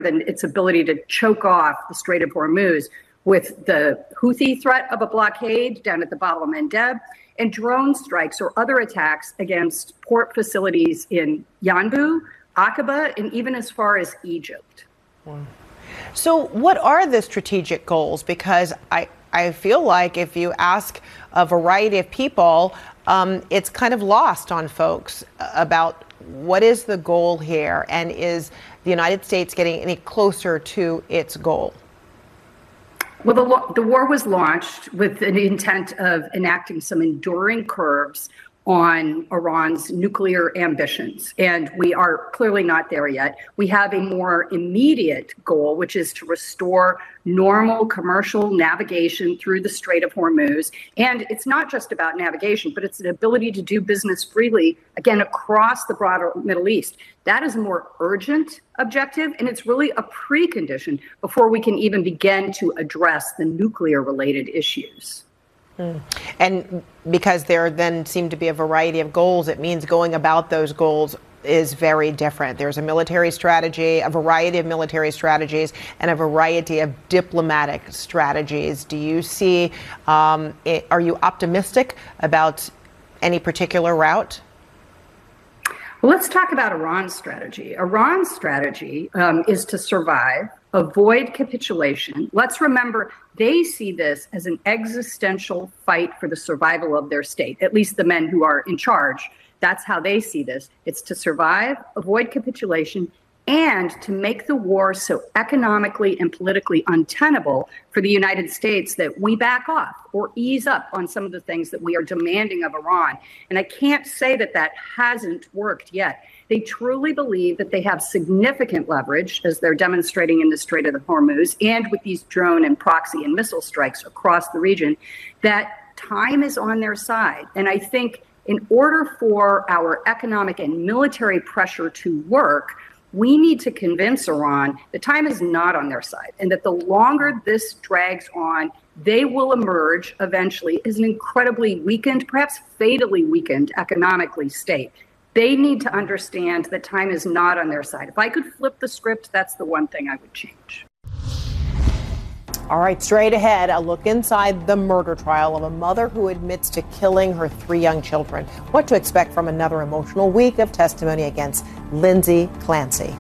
than its ability to choke off the Strait of Hormuz with the Houthi threat of a blockade down at the Bab el-Mandeb and drone strikes or other attacks against port facilities in Yanbu, Aqaba, and even as far as Egypt. Wow. So what are the strategic goals? Because I feel like if you ask a variety of people, it's kind of lost on folks about what is the goal here, and is the United States getting any closer to its goal? Well, the war was launched with the intent of enacting some enduring curbs on Iran's nuclear ambitions, and we are clearly not there yet. We have a more immediate goal, which is to restore normal commercial navigation through the Strait of Hormuz. And it's not just about navigation, but it's an ability to do business freely, again, across the broader Middle East. That is a more urgent objective, and it's really a precondition before we can even begin to address the nuclear-related issues. And because there then seem to be a variety of goals, it means going about those goals is very different. There's a military strategy, a variety of military strategies, and a variety of diplomatic strategies. Do you see, are you optimistic about any particular route? Well, let's talk about Iran's strategy. Iran's strategy is to survive, avoid capitulation. Let's remember, they see this as an existential fight for the survival of their state, at least the men who are in charge. That's how they see this. It's to survive, avoid capitulation, and to make the war so economically and politically untenable for the United States that we back off or ease up on some of the things that we are demanding of Iran. And I can't say that that hasn't worked yet. They truly believe that they have significant leverage, as they're demonstrating in the Strait of Hormuz and with these drone and proxy and missile strikes across the region, that time is on their side. And I think in order for our economic and military pressure to work, we need to convince Iran that time is not on their side, and that the longer this drags on, they will emerge eventually as an incredibly weakened, perhaps fatally weakened economically state. They need to understand that time is not on their side. If I could flip the script, that's the one thing I would change. All right, straight ahead, a look inside the murder trial of a mother who admits to killing her 3 young children. What to expect from another emotional week of testimony against Lindsay Clancy.